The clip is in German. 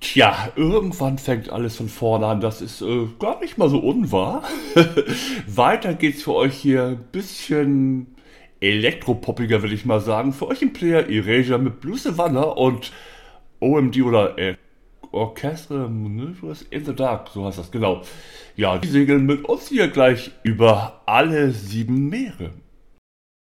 Tja, irgendwann fängt alles von vorne an. Das ist gar nicht mal so unwahr. Weiter geht's für euch hier ein bisschen elektropoppiger, würde ich mal sagen. Für euch im Player Erasure mit Blue Savannah und OMD oder Orchestra Maneuvers in the Dark, so heißt das, genau. Ja, die segeln mit uns hier gleich über alle 7 Meere.